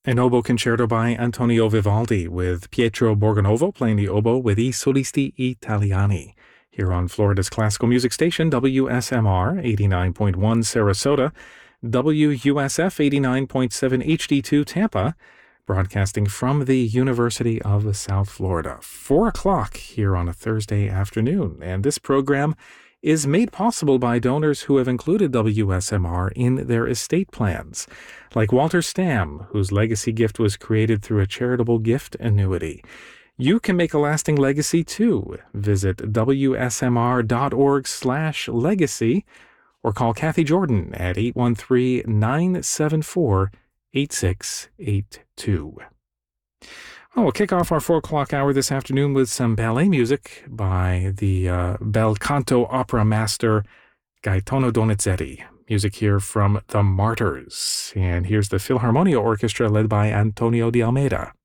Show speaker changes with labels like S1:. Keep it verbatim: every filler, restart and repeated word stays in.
S1: An oboe concerto by Antonio Vivaldi with Pietro Borgonovo playing the oboe with I Solisti Italiani. Here on Florida's classical music station, W S M R eighty-nine point one Sarasota, W U S F eighty-nine point seven H D two Tampa, broadcasting from the University of South Florida. Four o'clock here on a Thursday afternoon, and this program is made possible by donors who have included W S M R in their estate plans, like Walter Stamm, whose legacy gift was created through a charitable gift annuity. You can make a lasting legacy too. Visit W S M R dot org slash legacy or call Kathy Jordan at eight one three, nine seven four, eight six eight two. Oh, we'll kick off our four o'clock hour this afternoon with some ballet music by the uh, bel canto opera master Gaetano Donizetti. Music here from The Martyrs. And here's the Philharmonia Orchestra led by Antonio de Almeida.